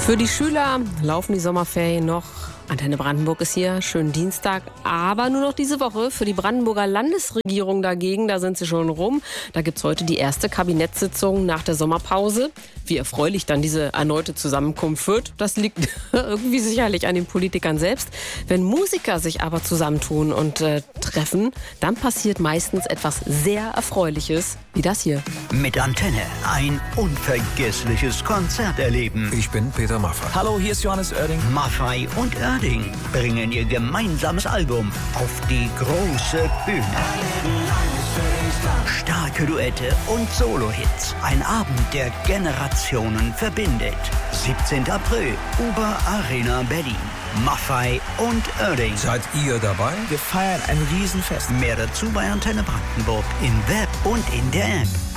Für die Schüler laufen die Sommerferien noch. Antenne Brandenburg ist hier, schönen Dienstag, aber nur noch diese Woche. Für die Brandenburger Landesregierung dagegen, da sind sie schon rum. Da gibt's heute die erste Kabinettssitzung nach der Sommerpause. Wie erfreulich dann diese erneute Zusammenkunft wird, das liegt irgendwie sicherlich an den Politikern selbst. Wenn Musiker sich aber zusammentun und treffen, dann passiert meistens etwas sehr Erfreuliches, wie das hier. Mit Antenne ein unvergessliches Konzert erleben. Ich bin Peter Maffay. Hallo, hier ist Johannes Oerding. Maffay und Oerding bringen ihr gemeinsames Album auf die große Bühne. Starke Duette und Solo-Hits. Ein Abend, der Generationen verbindet. 17. April, Ober-Arena Berlin. Maffay und Oerding. Seid ihr dabei? Wir feiern ein Riesenfest. Mehr dazu bei Antenne Brandenburg im Web und in der App.